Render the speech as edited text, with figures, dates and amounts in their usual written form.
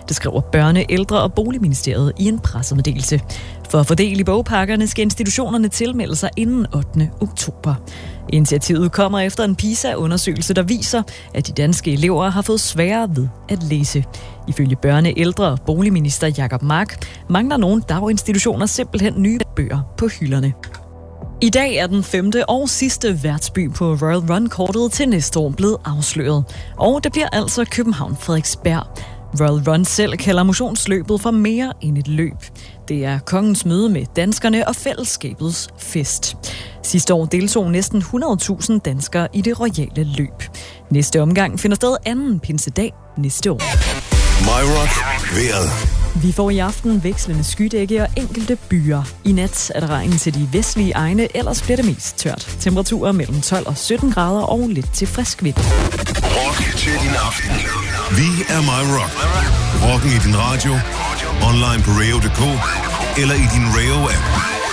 Det skriver Børne-, Ældre- og Boligministeriet i en pressemeddelelse. For at fordele i bogpakkerne skal institutionerne tilmelde sig inden 8. oktober. Initiativet kommer efter en PISA-undersøgelse, der viser, at de danske elever har fået sværere ved at læse. Ifølge Børne-, Ældre- og Boligminister Jacob Mark mangler nogle daginstitutioner simpelthen nye bøger på hylderne. I dag er den 5. og sidste værtsby på Royal Run-kortet til næste år blevet afsløret. Og det bliver altså København-Frederiksberg. Royal Run selv kalder motionsløbet for mere end et løb. Det er kongens møde med danskerne og fællesskabets fest. Sidste år deltog næsten 100.000 danskere i det royale løb. Næste omgang finder sted anden pinsedag næste år. MyRock vejret. Vi får i aften vekslende skydække og enkelte byer. I nat er der regn til de vestlige egne, ellers bliver det mest tørt. Temperaturer mellem 12 og 17 grader og lidt til frisk vind. Rock til din aften. Vi er MyRock. Rocken i din radio, online på radio.dk eller i din Radio-app.